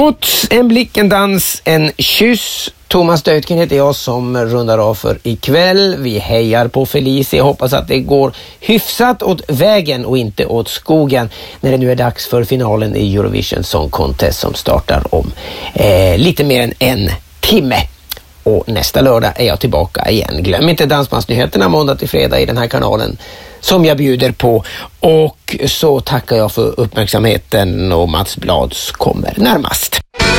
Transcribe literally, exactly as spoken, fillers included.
Gods, en blick, en dans, en kyss. Thomas Deutgen heter jag som rundar av för ikväll. Vi hejar på Felicia. Hoppas att det går hyfsat åt vägen och inte åt skogen när det nu är dags för finalen i Eurovision Song Contest som startar om eh, lite mer än en timme. Och nästa lördag är jag tillbaka igen. Glöm inte Dansbandsnyheterna måndag till fredag i den här kanalen som jag bjuder på. Och så tackar jag för uppmärksamheten och Mats Blads kommer närmast.